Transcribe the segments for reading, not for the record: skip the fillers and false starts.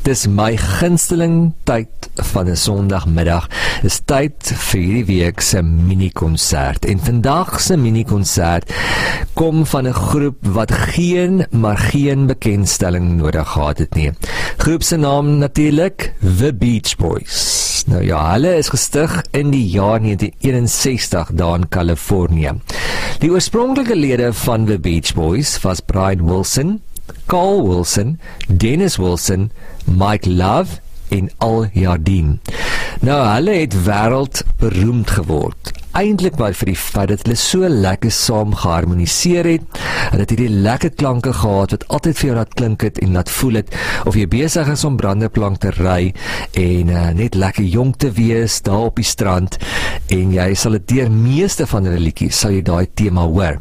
Dis my gunsteling tyd van 'n Sondagmiddag. Dis tyd vir hierdie week se mini-konsert. En vandag se mini-konsert kom van 'n groep wat geen bekendstelling nodig gehad het nie. Groep se naam natuurlik The Beach Boys. Nou ja, hulle is gestig in die jaar 1961 daar in Kalifornië. Die oorspronklike lede van The Beach Boys was Brian Wilson, Carl Wilson, Dennis Wilson, Mike Love en Al Jardine. Nou, hulle het wêreldberoemd geword. Eintlik maar vir die feit dat hulle so lekker saam geharmoniseer het, en dat hierdie lekker klanke gehad wat altyd vir jou laat klink het en laat voel het of jy besig is om branderplank te ry en net lekker jong te wees daar op die strand, en jy sal het deur meeste van hulle liedjies sal jy daai tema hoor.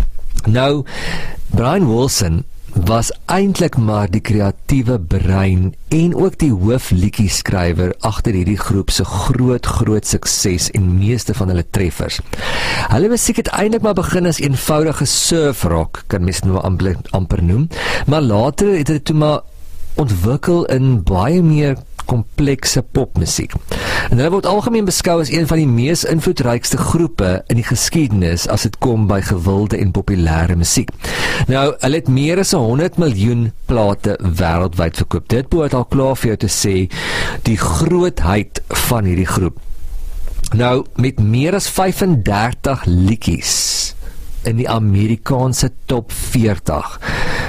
Nou, Brian Wilson was eintlik maar die kreatiewe brein en ook die hoofliedjieskrywer agter hierdie groep se groot sukses en meeste van hulle treffers. Hulle musiek het eintlik maar begin as eenvoudige surfrock, kan mens nou amper noem, maar later het dit toe maar ontwikkel in baie meer komplekse popmusiek. En hulle word algemeen beskou as een van die mees invloedrykste groepe in die geskiedenis as dit kom by gewilde en populêre musiek. Nou, hulle het meer as 100 miljoen plate wêreldwyd verkoop. Dit behoort al klaar vir jou te sê die grootheid van hierdie groep. Nou, met meer as 35 liedjies in die Amerikaanse top 40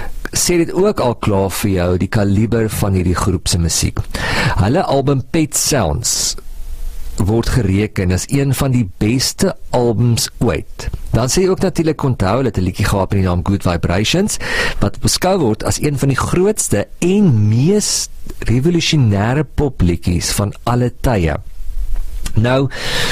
sê dit ook al klaar vir jou die kaliber van hierdie groep se musiek. Hulle album Pet Sounds word gereken as een van die beste albums ooit. Dan sê jy ook natuurlik onthou dat 'n liedjie gehad met die naam Good Vibrations, wat beskou word as een van die grootste en mees revolusionêre popliedjies van alle tye. Nou,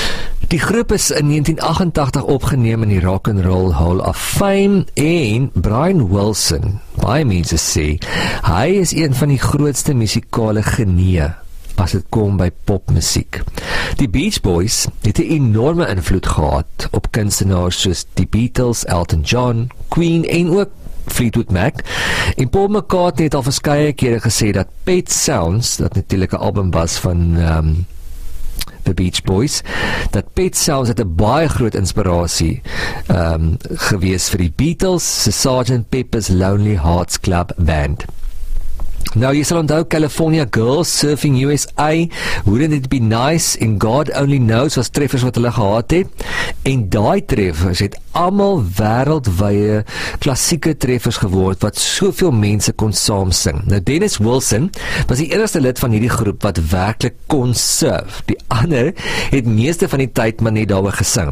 die groep is in 1988 opgeneem in die Rock and Roll Hall of Fame en Brian Wilson, baie mense sê, hy is een van die grootste musikale genieë as dit kom by popmusiek. Die Beach Boys het 'n enorme invloed gehad op kunstenaars soos die Beatles, Elton John, Queen en ook Fleetwood Mac. En Paul McCartney het al verskeie kere gesê dat Pet Sounds, dat natuurlik 'n album was van The Beach Boys, dat Pet Sounds het 'n baie groot inspirasie gewees vir die Beatles se Sgt. Pepper's Lonely Hearts Club Band. Nou, jy sal onthou California Girls, Surfing USA, Wouldn't It Be Nice en God Only Knows was treffers wat hulle gehad het, en daai treffers het almal wêreldwye klassieke treffers geword wat soveel mense kon saam sing. Nou, Dennis Wilson was die enigste lid van hierdie groep wat werklik kon surf. Die ander het meeste van die tyd maar net daaroor gesing.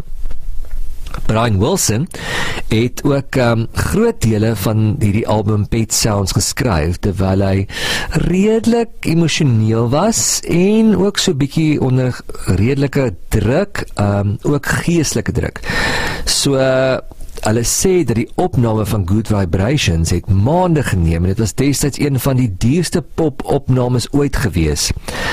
Brian Wilson het ook groot dele van hierdie album Pet Sounds geskryf terwyl hy redelik emosioneel was en ook so bietjie onder redelike druk, ook geestelike druk. So hulle sê dat die opname van Good Vibrations het maande geneem en dit was destyds een van die duurste pop-opnames ooit gewees.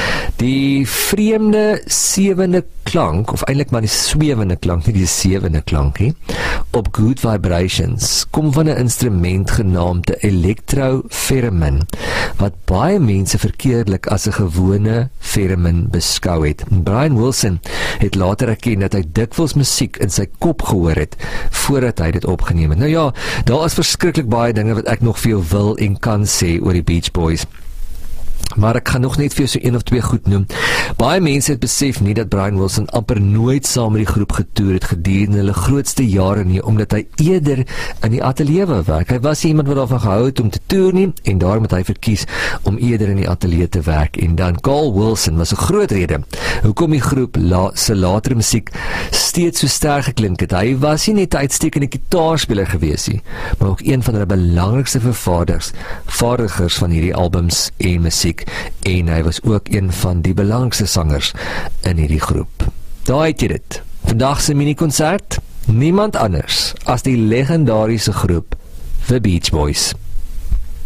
Die vreemde sewende klank, of eintlik maar die swewende klank, nie die sewende klank nie, op Good Vibrations kom van 'n instrument genaamd 'n electro-theremin, wat baie mense verkeerdelik as 'n gewone theremin beskou het. Brian Wilson het later erken dat hy dikwels musiek in sy kop gehoor het voordat hy dit opgeneem het. Nou ja, daar is verskriklik baie dinge wat ek nog vir jou wil en kan sê oor die Beach Boys. Maar ek gaan nog net vir jou so 1 of 2 goed noem. Baie mense het besef nie dat Brian Wilson amper nooit saam met die groep getoer het gedurende hulle grootste jare nie, omdat hy eerder in die ateljee wou werk. Hy was iemand wat daarvan gehou het om te toer nie, en daarom het hy verkies om eerder in die ateljee te werk. En dan Carl Wilson was 'n groot rede hoekom die groep se latere musiek steeds so sterk geklink het. Hy was nie net 'n uitstekende gitaarspeler gewees nie, maar ook een van hulle belangrikste vervaardigers van hierdie albums en musiek, en hy was ook een van die belangrikste sangers in hierdie groep. Daar het jy dit. Vandag se mini-konsert, niemand anders as die legendariese groep The Beach Boys.